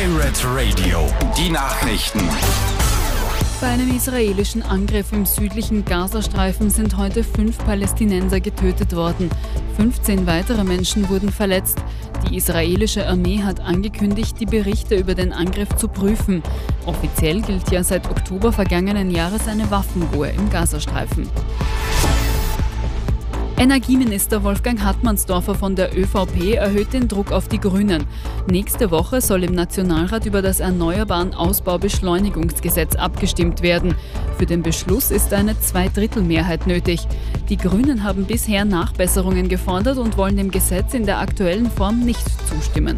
Pirate Radio, die Nachrichten. Bei einem israelischen Angriff im südlichen Gazastreifen sind heute 5 Palästinenser getötet worden. 15 weitere Menschen wurden verletzt. Die israelische Armee hat angekündigt, die Berichte über den Angriff zu prüfen. Offiziell gilt ja seit Oktober vergangenen Jahres eine Waffenruhe im Gazastreifen. Energieminister Wolfgang Hartmannsdorfer von der ÖVP erhöht den Druck auf die Grünen. Nächste Woche soll im Nationalrat über das Erneuerbaren Ausbaubeschleunigungsgesetz abgestimmt werden. Für den Beschluss ist eine Zweidrittelmehrheit nötig. Die Grünen haben bisher Nachbesserungen gefordert und wollen dem Gesetz in der aktuellen Form nicht zustimmen.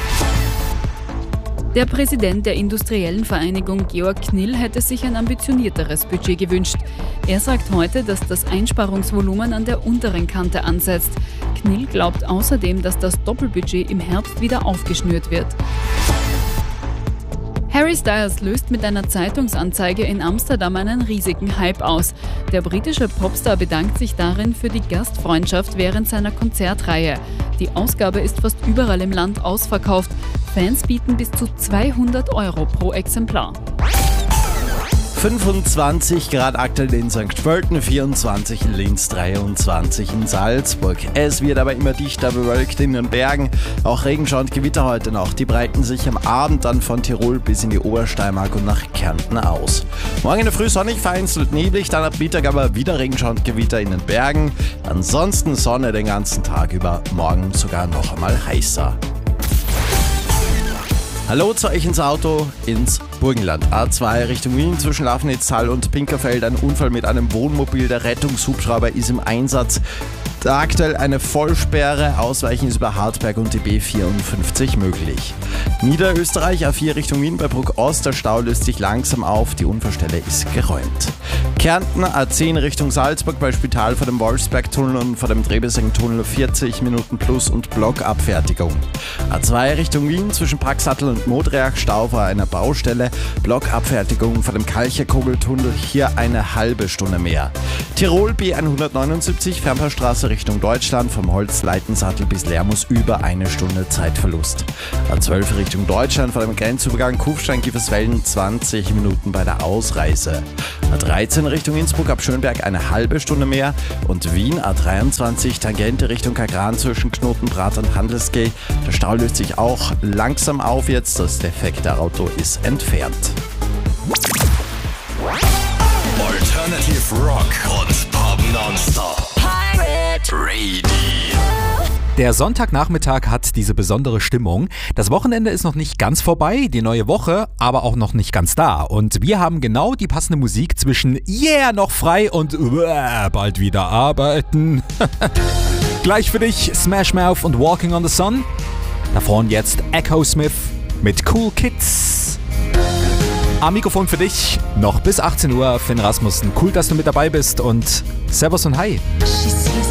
Der Präsident der Industriellen Vereinigung Georg Knill hätte sich ein ambitionierteres Budget gewünscht. Er sagt heute, dass das Einsparungsvolumen an der unteren Kante ansetzt. Knill glaubt außerdem, dass das Doppelbudget im Herbst wieder aufgeschnürt wird. Harry Styles löst mit einer Zeitungsanzeige in Amsterdam einen riesigen Hype aus. Der britische Popstar bedankt sich darin für die Gastfreundschaft während seiner Konzertreihe. Die Ausgabe ist fast überall im Land ausverkauft. Fans bieten bis zu 200 € pro Exemplar. 25 Grad aktuell in St. Pölten, 24 in Linz, 23 in Salzburg. Es wird aber immer dichter bewölkt in den Bergen. Auch Regenschauer und Gewitter heute noch. Die breiten sich am Abend dann von Tirol bis in die Obersteiermark und nach Kärnten aus. Morgen in der Früh sonnig, vereinzelt neblig, dann ab Mittag aber wieder Regenschauer und Gewitter in den Bergen. Ansonsten Sonne den ganzen Tag über, morgen sogar noch einmal heißer. Hallo zu euch ins Auto, ins Burgenland. A2 Richtung Wien zwischen Lafnitztal und Pinkerfeld. Ein Unfall mit einem Wohnmobil. Der Rettungshubschrauber ist im Einsatz. Aktuell eine Vollsperre. Ausweichen ist über Hartberg und die B54 möglich. Niederösterreich A4 Richtung Wien bei Bruck Ost. Der Stau löst sich langsam auf. Die Unfallstelle ist geräumt. Kärnten A10 Richtung Salzburg bei Spital vor dem Wolfsbergtunnel und vor dem Trebesing-Tunnel 40 Minuten plus und Blockabfertigung. A2 Richtung Wien zwischen Pragsattel und Modreach, Stau vor einer Baustelle, Blockabfertigung vor dem Kalcherkogeltunnel, hier eine halbe Stunde mehr. Tirol B179 Fernpaarstraße Richtung Deutschland, vom Holzleitensattel bis Lermus über eine Stunde Zeitverlust. A12 Richtung Deutschland vor dem Grenzübergang Kufstein-Gieferswellen 20 Minuten bei der Ausreise. A13 Richtung Innsbruck ab Schönberg eine halbe Stunde mehr und Wien A23 Tangente Richtung Kagran zwischen Knotenbrat und Handelsgate. Der Stau löst sich auch langsam auf jetzt, das defekte Auto ist entfernt. Alternative Rock und Pop nonstop. Pirate Radio. Der Sonntagnachmittag hat diese besondere Stimmung. Das Wochenende ist noch nicht ganz vorbei, die neue Woche aber auch noch nicht ganz da. Und wir haben genau die passende Musik zwischen Yeah, noch frei und bald wieder arbeiten. Gleich für dich Smash Mouth und Walking on the Sun. Davor und jetzt Echo Smith mit Cool Kids. Am Mikrofon für dich noch bis 18 Uhr Finn Rasmussen. Cool, dass du mit dabei bist und Servus und Hi.